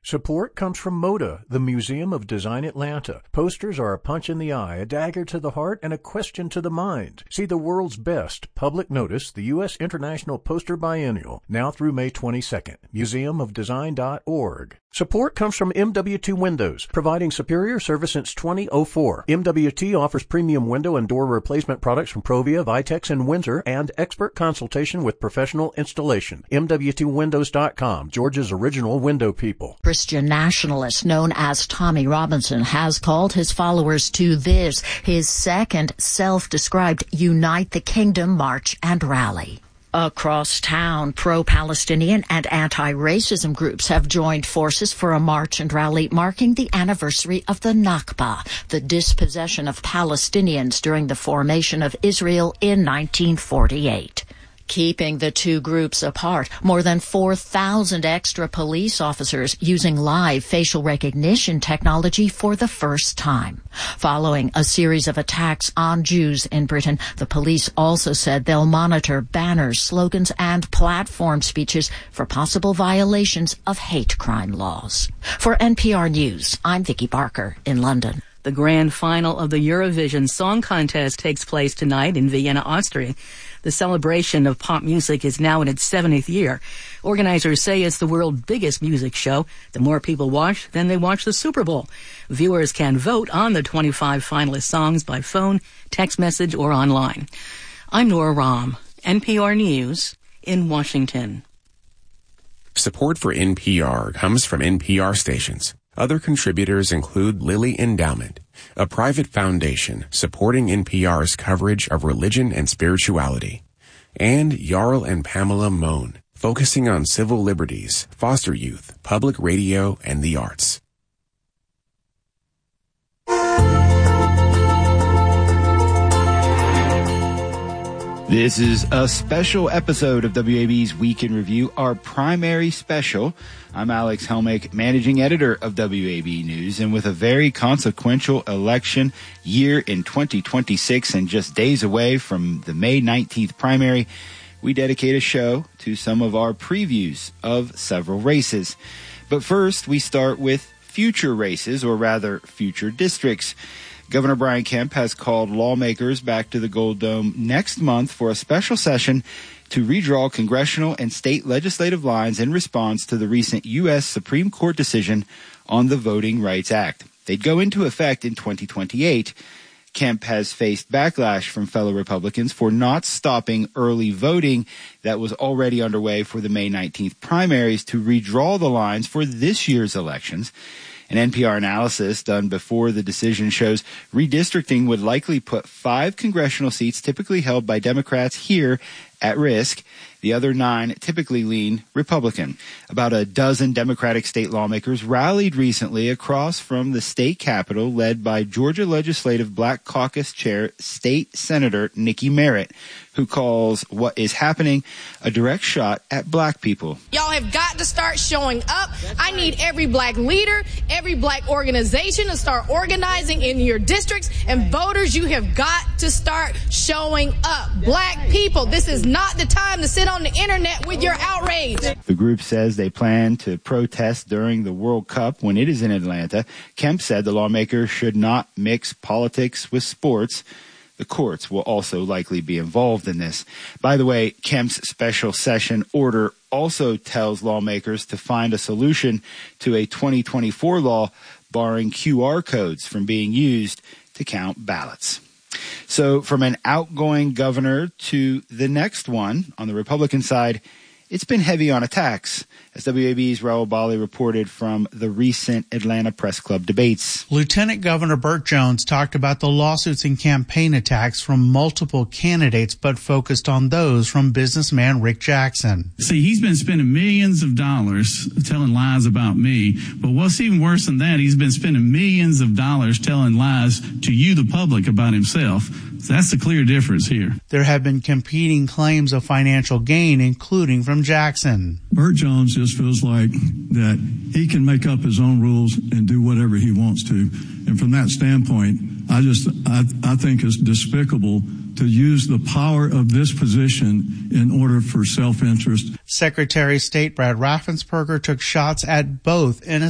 Support comes from MODA, the Museum of Design Atlanta. Posters are a punch in the eye, a dagger to the heart, and a question to the mind. See the world's best public notice, the U.S. International Poster Biennial, now through May 22nd. museumofdesign.org. Support comes from MWT Windows, providing superior service since 2004. MWT offers premium window and door replacement products from Provia, Vitex, and Windsor, and expert consultation with professional installation. MWTWindows.com, Georgia's original window people. Christian nationalist known as Tommy Robinson has called his followers to this, his second self-described Unite the Kingdom march and rally. Across town, pro-Palestinian and anti-racism groups have joined forces for a march and rally marking the anniversary of the Nakba, the dispossession of Palestinians during the formation of Israel in 1948. Keeping the two groups apart, more than 4,000 extra police officers using live facial recognition technology for the first time. Following a series of attacks on Jews in Britain, the police also said they'll monitor banners, slogans, and platform speeches for possible violations of hate crime laws. For NPR News, I'm Vicki Barker in London. The grand final of the Eurovision Song Contest takes place tonight in Vienna, Austria. The celebration of pop music is now in its 70th year. Organizers say it's the world's biggest music show. The more people watch, then they watch the Super Bowl. Viewers can vote on the 25 finalist songs by phone, text message, or online. I'm Nora Rahm, NPR News in Washington. Support for NPR comes from NPR stations. Other contributors include Lilly Endowment, a private foundation supporting NPR's coverage of religion and spirituality, and Jarl and Pamela Mohn, focusing on civil liberties, foster youth, public radio, and the arts. This is a special episode of WAB's Week in Review, our primary special. I'm Alex Helmick, managing editor of WAB News, and with a very consequential election year in 2026 and just days away from the May 19th primary, we dedicate a show to some of our previews of several races. But first, we start with future races, or rather future districts. Governor Brian Kemp has called lawmakers back to the Gold Dome next month for a special session to redraw congressional and state legislative lines in response to the recent U.S. Supreme Court decision on the Voting Rights Act. They'd go into effect in 2028. Kemp has faced backlash from fellow Republicans for not stopping early voting that was already underway for the May 19th primaries to redraw the lines for this year's elections. An NPR analysis done before the decision shows redistricting would likely put 5 congressional seats typically held by Democrats here at risk. The other 9 typically lean Republican. About a dozen Democratic state lawmakers rallied recently across from the state capitol, led by Georgia Legislative Black Caucus Chair State Senator Nikki Merritt, who calls what is happening a direct shot at black people. Y'all have got to start showing up. I need every black leader, every black organization to start organizing in your districts. And voters, you have got to start showing up. Black people, this is not the time to sit on the internet with your outrage. The group says they plan to protest during the World Cup when it is in Atlanta. Kemp said the lawmakers should not mix politics with sports. The courts will also likely be involved in this. By the way, Kemp's special session order also tells lawmakers to find a solution to a 2024 law barring QR codes from being used to count ballots. So from an outgoing governor to the next one on the Republican side, it's been heavy on attacks, as WAB's Raul Bali reported from the recent Atlanta Press Club debates. Lieutenant Governor Burt Jones talked about the lawsuits and campaign attacks from multiple candidates, but focused on those from businessman Rick Jackson. See, he's been spending millions of dollars telling lies about me, but what's even worse than that, he's been spending millions of dollars telling lies to you, the public, about himself. So that's the clear difference here. There have been competing claims of financial gain, including from Jackson. Burt Jones just feels like that he can make up his own rules and do whatever he wants to. And from that standpoint, I think it's despicable to use the power of this position in order for self-interest. Secretary of State Brad Raffensperger took shots at both in a